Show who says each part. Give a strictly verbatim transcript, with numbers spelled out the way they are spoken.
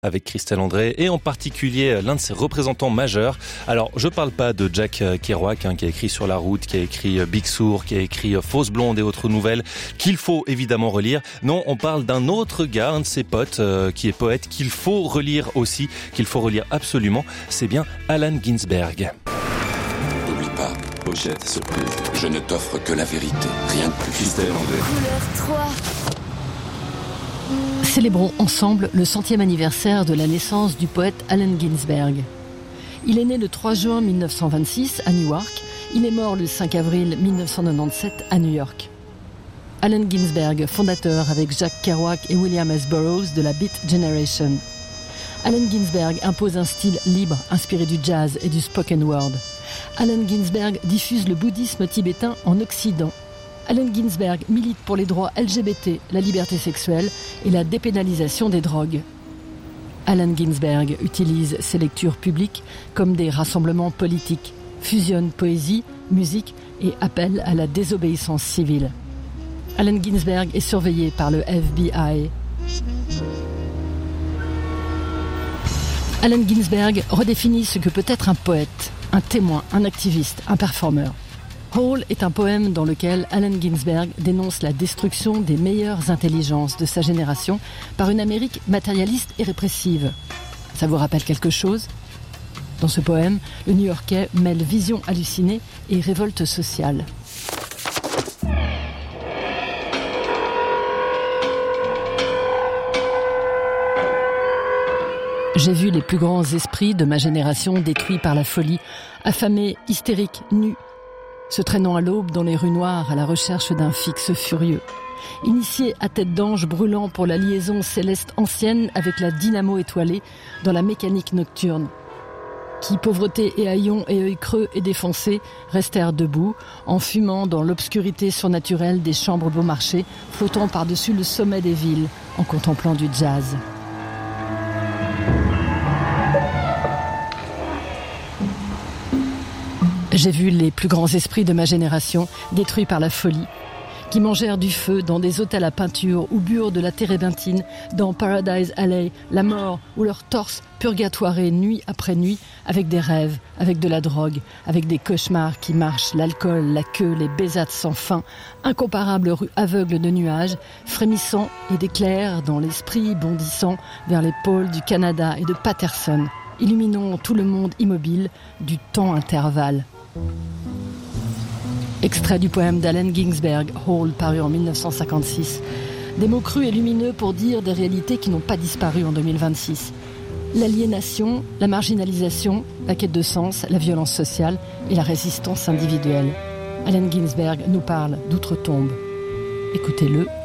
Speaker 1: avec Christelle André et en particulier l'un de ses représentants majeurs. Alors, je parle pas de Jack Kerouac hein, qui a écrit Sur la route, qui a écrit Big Sur, qui a écrit Fausse blonde et autres nouvelles qu'il faut évidemment relire. Non, on parle d'un autre gars, un de ses potes euh, qui est poète, qu'il faut relire aussi, qu'il faut relire absolument. C'est bien Allen Ginsberg.
Speaker 2: N'oublie pas, pochette surprise. Je ne t'offre que la vérité, rien de plus. Christelle André.
Speaker 3: Couleur trois.
Speaker 4: Célébrons ensemble le centième anniversaire de la naissance du poète Allen Ginsberg. Il est né le trois juin mille neuf cent vingt-six à Newark. Il est mort le cinq avril mille neuf cent quatre-vingt-dix-sept à New York. Allen Ginsberg, fondateur avec Jack Kerouac et William S. Burroughs de la Beat Generation. Allen Ginsberg impose un style libre, inspiré du jazz et du spoken word. Allen Ginsberg diffuse le bouddhisme tibétain en Occident. Allen Ginsberg milite pour les droits L G B T, la liberté sexuelle et la dépénalisation des drogues. Allen Ginsberg utilise ses lectures publiques comme des rassemblements politiques, fusionne poésie, musique et appelle à la désobéissance civile. Allen Ginsberg est surveillé par le F B I. Allen Ginsberg redéfinit ce que peut être un poète, un témoin, un activiste, un performeur. Hole est un poème dans lequel Allen Ginsberg dénonce la destruction des meilleures intelligences de sa génération par une Amérique matérialiste et répressive. Ça vous rappelle quelque chose ? Dans ce poème, le New-Yorkais mêle vision hallucinée et révolte sociale. J'ai vu les plus grands esprits de ma génération détruits par la folie, affamés, hystériques, nus, se traînant à l'aube dans les rues noires à la recherche d'un fixe furieux. Initiés à tête d'ange brûlant pour la liaison céleste ancienne avec la dynamo étoilée dans la mécanique nocturne. Qui, pauvreté et haillons et œils creux et défoncés, restèrent debout, en fumant dans l'obscurité surnaturelle des chambres Beaumarchais, flottant par-dessus le sommet des villes, en contemplant du jazz. J'ai vu les plus grands esprits de ma génération détruits par la folie, qui mangèrent du feu dans des hôtels à peinture ou burent de la térébenthine dans Paradise Alley, la mort ou leur torse purgatoiré nuit après nuit avec des rêves, avec de la drogue, avec des cauchemars qui marchent, l'alcool, la queue, les baisades sans fin, incomparables rues aveugles de nuages, frémissant et d'éclairs dans l'esprit bondissant vers les pôles du Canada et de Patterson, illuminant tout le monde immobile du temps intervalle. Extrait du poème d'Allen Ginsberg, Hole, paru en mille neuf cent cinquante-six. Des mots crus et lumineux pour dire des réalités qui n'ont pas disparu en deux mille vingt-six. L'aliénation, la marginalisation, la quête de sens, la violence sociale et la résistance individuelle. Allen Ginsberg nous parle d'outre-tombe. Écoutez-le